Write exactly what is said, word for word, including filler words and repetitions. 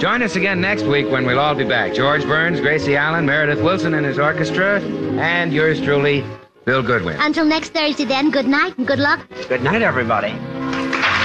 Join us again next week when we'll all be back. George Burns, Gracie Allen, Meredith Wilson and his orchestra, and yours truly, Bill Goodwin. Until next Thursday, then, good night and good luck. Good night, everybody.